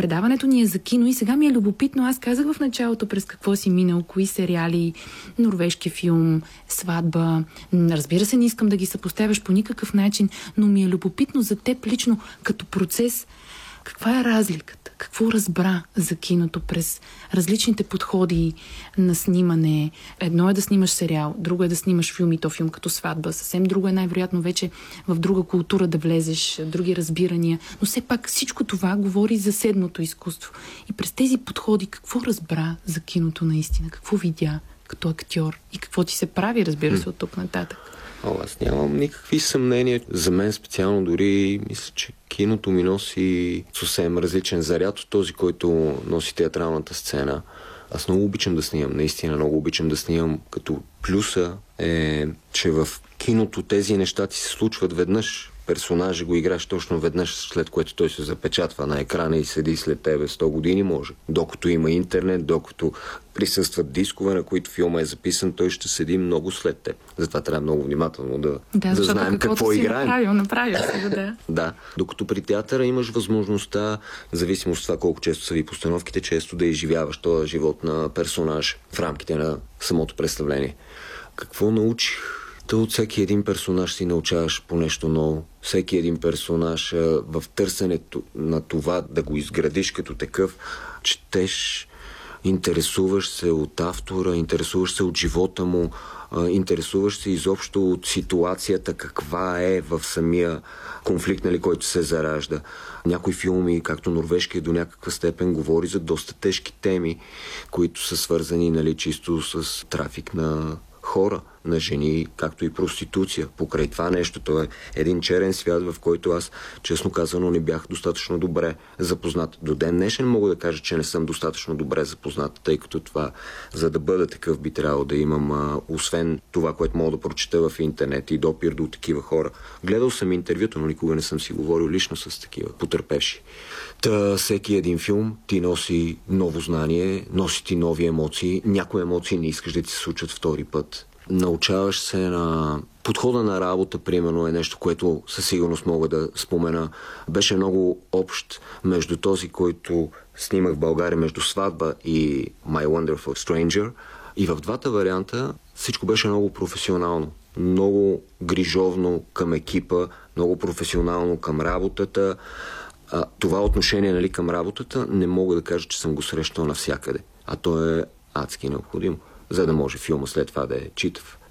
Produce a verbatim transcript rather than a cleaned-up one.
предаването ни е за кино и сега ми е любопитно. Аз казах в началото през какво си минал, кои сериали, норвежки филм, сватба. Разбира се, не искам да ги съпоставяш по никакъв начин, но ми е любопитно за теб лично като процес. Каква е разликата? Какво разбра за киното през различните подходи на снимане? Едно е да снимаш сериал, друго е да снимаш филм и то филм като сватба. Съвсем друго е най-вероятно вече в друга култура да влезеш, други разбирания. Но все пак всичко това говори за седмото изкуство. И през тези подходи какво разбра за киното наистина? Какво видя като актьор? И какво ти се прави, разбира се, от тук нататък? О, аз нямам никакви съмнения. За мен специално дори мисля, че киното ми носи съвсем различен заряд от този, който носи театралната сцена. Аз много обичам да снимам, наистина много обичам да снимам, като плюса е, че в киното тези неща ти се случват веднъж. Персонажа го играеш точно веднъж, след което той се запечатва на екрана и седи след тебе сто години, може. Докато има интернет, докато присъстват дискове, на които филма е записан, той ще седи много след теб. Затова трябва много внимателно да, да, да знаем какво играем. Направил, направил си, да. Да. Докато при театъра имаш възможността, в зависимост от това колко често са ви постановките, често да изживяваш този живот на персонаж в рамките на самото представление. Какво научих? От всеки един персонаж си научаваш по нещо ново. Всеки един персонаж в търсенето на това да го изградиш като такъв, четеш, интересуваш се от автора, интересуваш се от живота му, интересуваш се изобщо от ситуацията, каква е в самия конфликт, нали, който се заражда. Някои филми, както норвежкия, до някаква степен говори за доста тежки теми, които са свързани, нали, чисто с трафик на хора, на жени, както и проституция. Покрай това нещо, то е един черен свят, в който аз, честно казано, не бях достатъчно добре запознат. До ден днешен мога да кажа, че не съм достатъчно добре запознат, тъй като това, за да бъда такъв, би трябвало да имам, а, освен това, което мога да прочета в интернет и допир до такива хора. Гледал съм интервюта, но никога не съм си говорил лично с такива потърпевши. Та всеки един филм ти носи ново знание, носи ти нови емоции. Някои емоции не искаш да ти се случат втори път. Научаваш се на подхода на работа, примерно, е нещо, което със сигурност мога да спомена. Беше много общ между този, който снимах в България, между сватба и My Wonderful Stranger. И в двата варианта всичко беше много професионално. Много грижовно към екипа, много професионално към работата. А, това отношение, нали, към работата не мога да кажа, че съм го срещал навсякъде. А то е адски необходимо, за да може филма след това да е читав.